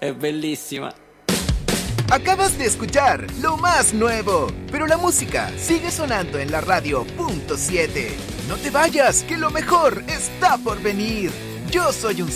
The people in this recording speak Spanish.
Es bellísima. Acabas de escuchar lo más nuevo, pero la música sigue sonando en la radio .7. No te vayas, que lo mejor está por venir. Yo soy un